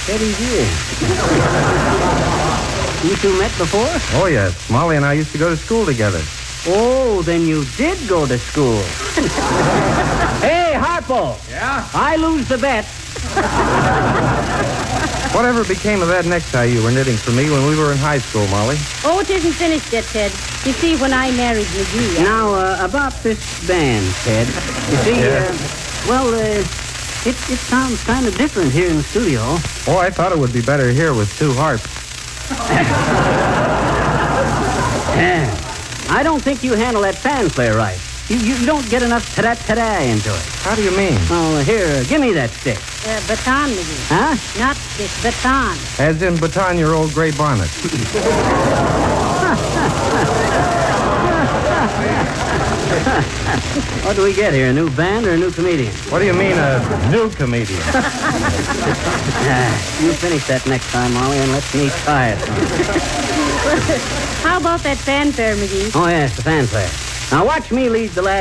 Eddie dear. You two met before? Oh, yes. Molly and I used to go to school together. Oh, then you did go to school. Hey, Harpo. Yeah? I lose the bet. Whatever became of that necktie you were knitting for me when we were in high school, Molly? Oh, it isn't finished yet, Ted. You see, when I married McGee... Now, about this band, Ted. You see, it sounds kind of different here in the studio. Oh, I thought it would be better here with two harps. I don't think you handle that fan player right. You don't get enough ta-da into it. How do you mean? Oh, here, give me that stick. Baton, McGee. Huh? Not stick, baton. As in baton your old gray bonnet. What do we get here, a new band or a new comedian? What do you mean, a new comedian? You finish that next time, Molly, and let me try it. How about that fanfare, McGee? Oh, yes, the fanfare. Now watch me lead the last